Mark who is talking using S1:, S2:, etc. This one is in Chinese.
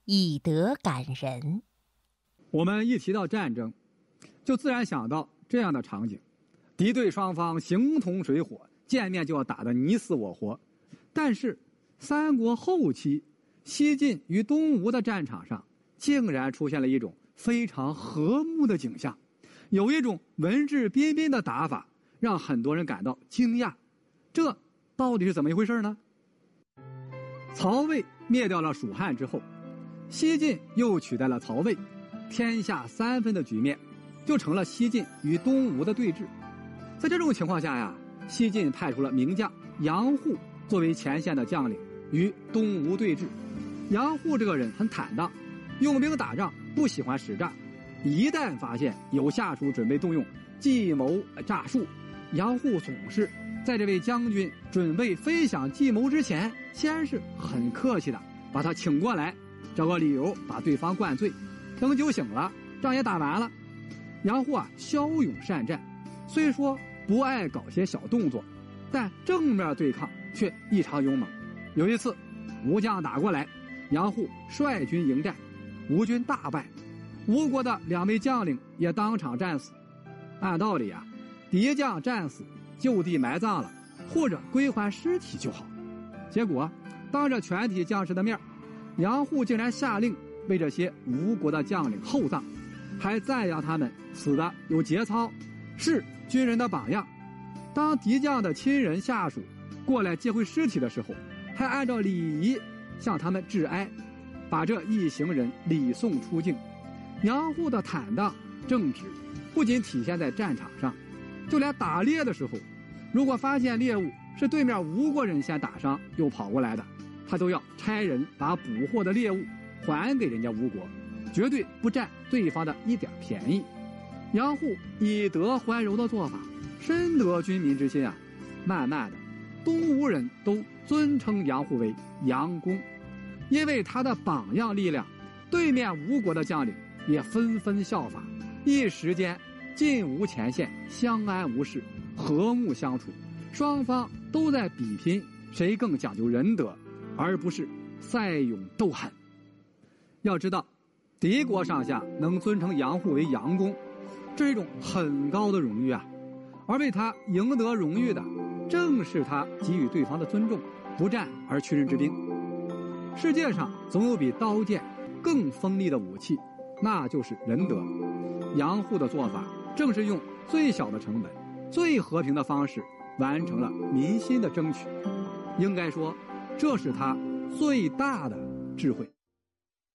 S1: 以德感人。
S2: 我们一提到战争，就自然想到这样的场景：敌对双方形同水火，见面就要打得你死我活。但是三国后期，西晋与东吴的战场上，竟然出现了一种非常和睦的景象，有一种文质彬彬的打法，让很多人感到惊讶。这到底是怎么一回事呢？曹魏灭掉了蜀汉之后，西晋又取代了曹魏，天下三分的局面就成了西晋与东吴的对峙。在这种情况下呀，西晋派出了名将杨户作为前线的将领，与东吴对峙。杨户这个人很坦荡，用兵打仗不喜欢使诈，一旦发现有下属准备动用计谋诈术，杨户总是在这位将军准备飞翔计谋之前，先是很客气的把他请过来，找个理由把对方灌醉，等酒醒了，仗也打完了。杨户骁勇善战，虽说不爱搞些小动作，但正面对抗却异常勇猛。有一次吴将打过来，杨户率军迎战，吴军大败，吴国的2位将领也当场战死。按道理敌将战死就地埋葬了，或者归还尸体就好。结果当着全体将士的面，杨户竟然下令为这些吴国的将领厚葬，还赞扬他们死的有节操，是军人的榜样。当敌将的亲人下属过来接回尸体的时候，还按照礼仪向他们致哀，把这一行人礼送出境。杨户的坦荡正直不仅体现在战场上，就连打猎的时候，如果发现猎物是对面吴国人先打伤又跑过来的，他都要差人把捕获的猎物还给人家吴国，绝对不占对方的一点便宜。杨户以德还柔的做法深得军民之心慢慢的东吴人都尊称杨户为杨公。因为他的榜样力量，对面吴国的将领也纷纷效法，一时间晋吴前线相安无事，和睦相处，双方都在比拼谁更讲究仁德，而不是赛勇斗狠。要知道敌国上下能尊称杨户为杨公，这是一种很高的荣誉而为他赢得荣誉的正是他给予对方的尊重，不战而屈人之兵。世界上总有比刀剑更锋利的武器，那就是仁德。杨户的做法正是用最小的成本、最和平的方式完成了民心的争取，应该说这是他最大的智慧。